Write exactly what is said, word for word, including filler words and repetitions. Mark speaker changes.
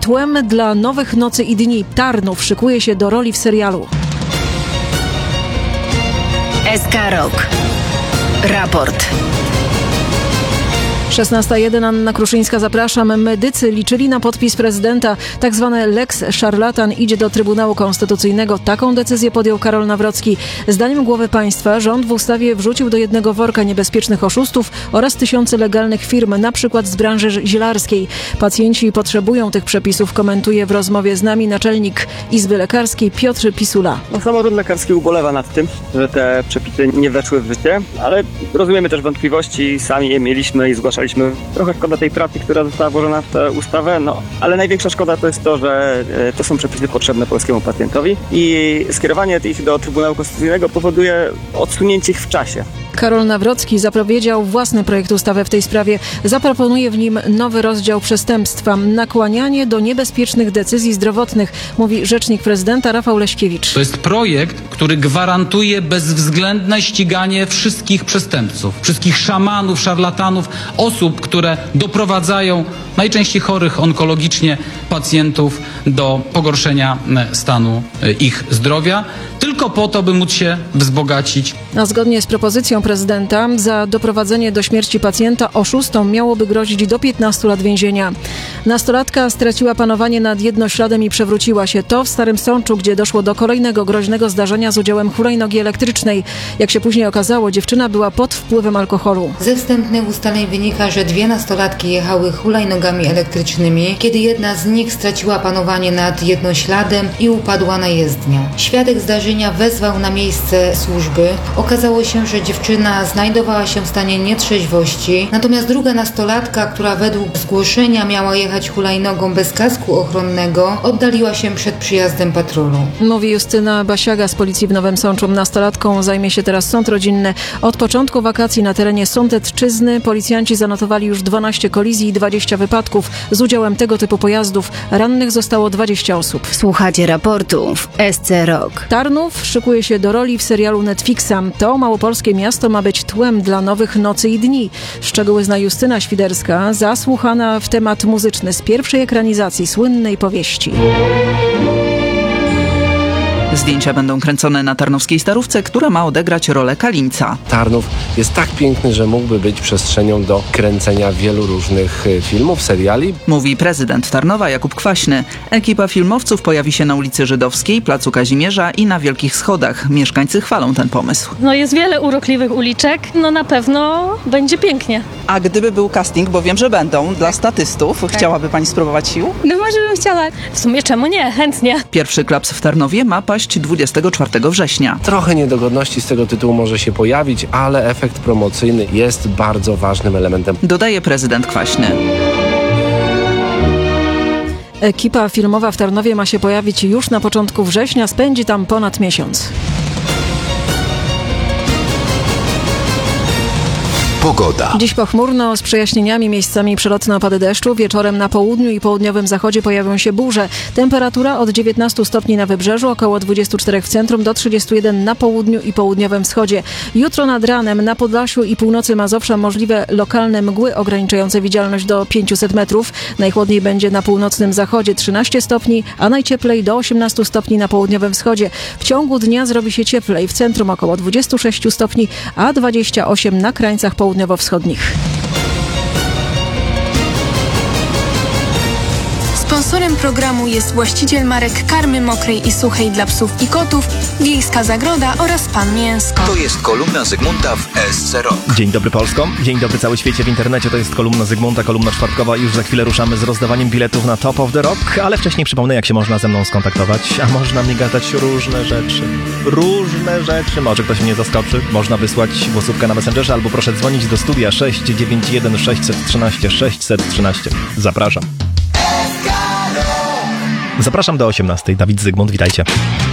Speaker 1: tłem dla nowych Nocy i Dni. Tarnów szykuje się do roli w serialu.
Speaker 2: S K Rok. Raport.
Speaker 1: szesnasta jeden, Anna Kruszyńska, zapraszam. Medycy liczyli na podpis prezydenta. Tak zwany lex szarlatan idzie do Trybunału Konstytucyjnego. Taką decyzję podjął Karol Nawrocki. Zdaniem głowy państwa rząd w ustawie wrzucił do jednego worka niebezpiecznych oszustów oraz tysiące legalnych firm, na przykład z branży zielarskiej. Pacjenci potrzebują tych przepisów, komentuje w rozmowie z nami naczelnik Izby Lekarskiej Piotr Pisula.
Speaker 3: No, samorząd lekarski ubolewa nad tym, że te przepisy nie weszły w życie, ale rozumiemy też wątpliwości, sami je mieliśmy i zgłaszaliśmy. Trochę szkoda tej pracy, która została włożona w tę ustawę, no ale największa szkoda to jest to, że to są przepisy potrzebne polskiemu pacjentowi i skierowanie ich do Trybunału Konstytucyjnego powoduje odsunięcie ich w czasie.
Speaker 1: Karol Nawrocki zapowiedział własny projekt ustawy w tej sprawie. Zaproponuje w nim nowy rozdział przestępstwa. Nakłanianie do niebezpiecznych decyzji zdrowotnych, mówi rzecznik prezydenta Rafał Leśkiewicz.
Speaker 4: To jest projekt, który gwarantuje bezwzględne ściganie wszystkich przestępców, wszystkich szamanów, szarlatanów, osób, które doprowadzają najczęściej chorych onkologicznie pacjentów do pogorszenia stanu ich zdrowia, tylko po to, by móc się wzbogacić.
Speaker 1: A zgodnie z propozycją prezydenta za doprowadzenie do śmierci pacjenta oszustom miałoby grozić do piętnastu lat więzienia. Nastolatka straciła panowanie nad jednośladem i przewróciła się. To w Starym Sączu, gdzie doszło do kolejnego groźnego zdarzenia z udziałem hulajnogi elektrycznej. Jak się później okazało, dziewczyna była pod wpływem alkoholu.
Speaker 5: Ze wstępnych ustaleń wynika, że dwie nastolatki jechały hulajnogami elektrycznymi, kiedy jedna z nich straciła panowanie nad jednośladem i upadła na jezdnię. Świadek zdarzenia wezwał na miejsce służby. Okazało się, że dziewczyna znajdowała się w stanie nietrzeźwości, natomiast druga nastolatka, która według zgłoszenia miała jechać hulajnogą bez kasku ochronnego, oddaliła się przed przyjazdem patrolu.
Speaker 1: Mówi Justyna Basiaga z policji w Nowym Sączu. Nastolatką zajmie się teraz sąd rodzinny. Od początku wakacji na terenie Sądecczyzny policjanci zanotowali już dwanaście kolizji i dwadzieścia wypadków z udziałem tego typu pojazdów. Rannych zostało dwadzieścia osób.
Speaker 2: Słuchacie raportu w S C Rok.
Speaker 1: Tarnów szykuje się do roli w serialu Netflixa. To małopolskie miasto ma być tłem dla nowych Nocy i Dni. Szczegóły zna Justyna Świderska, zasłuchana w temat muzyczny z pierwszej ekranizacji słynnej powieści.
Speaker 6: Zdjęcia będą kręcone na tarnowskiej Starówce, która ma odegrać rolę Kalimca.
Speaker 7: Tarnów jest tak piękny, że mógłby być przestrzenią do kręcenia wielu różnych filmów, seriali.
Speaker 6: Mówi prezydent Tarnowa Jakub Kwaśny. Ekipa filmowców pojawi się na ulicy Żydowskiej, Placu Kazimierza i na Wielkich Schodach. Mieszkańcy chwalą ten pomysł.
Speaker 8: No jest wiele urokliwych uliczek, no na pewno będzie pięknie.
Speaker 6: A gdyby był casting, bo wiem, że będą, dla statystów, tak. Chciałaby pani spróbować sił?
Speaker 8: No może bym chciała. W sumie czemu nie? Chętnie.
Speaker 6: Pierwszy klaps w Tarnowie ma paść dwudziestego czwartego września.
Speaker 7: Trochę niedogodności z tego tytułu może się pojawić, ale efekt promocyjny jest bardzo ważnym elementem.
Speaker 6: Dodaje prezydent Kwaśny.
Speaker 1: Ekipa filmowa w Tarnowie ma się pojawić już na początku września. Spędzi tam ponad miesiąc.
Speaker 9: Pogoda.
Speaker 1: Dziś pochmurno, z przejaśnieniami, miejscami przelotne opady deszczu. Wieczorem na południu i południowym zachodzie pojawią się burze. Temperatura od dziewiętnastu stopni na wybrzeżu, około dwudziestu czterech w centrum, do trzydziestu jeden na południu i południowym wschodzie. Jutro nad ranem na Podlasiu i północy Mazowsza możliwe lokalne mgły ograniczające widzialność do pięciuset metrów. Najchłodniej będzie na północnym zachodzie trzynaście stopni, a najcieplej do osiemnastu stopni na południowym wschodzie. W ciągu dnia zrobi się cieplej. W centrum około dwudziestu sześciu stopni, a dwudziestu ośmiu na krańcach południowo-wschodnich.
Speaker 10: Sponsorem programu jest właściciel marek karmy mokrej i suchej dla psów i kotów, Wiejska Zagroda oraz Pan Mięsko.
Speaker 9: To jest kolumna Zygmunta w S C Rok.
Speaker 11: Dzień dobry Polsko, dzień dobry cały świecie w internecie. To jest kolumna Zygmunta, kolumna czwartkowa. Już za chwilę ruszamy z rozdawaniem biletów na Top of the Rock, ale wcześniej przypomnę, jak się można ze mną skontaktować. A można mi gadać różne rzeczy. Różne rzeczy. Może ktoś mnie zaskoczy. Można wysłać głosówkę na Messengerze albo proszę dzwonić do studia sześć dziewięć jeden sześć jedna trzy sześć jedna trzy. Zapraszam. Zapraszam do osiemnastej. Dawid Zygmunt, witajcie.